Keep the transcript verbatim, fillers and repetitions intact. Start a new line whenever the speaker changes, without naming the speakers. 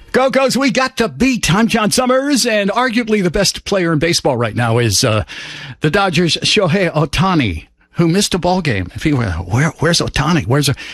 Go, goes, we got to beat. I'm John Summers, and arguably the best player in baseball right now is uh, the Dodgers' Shohei Ohtani, who missed a ball game. If he were, where, where's Ohtani? Where's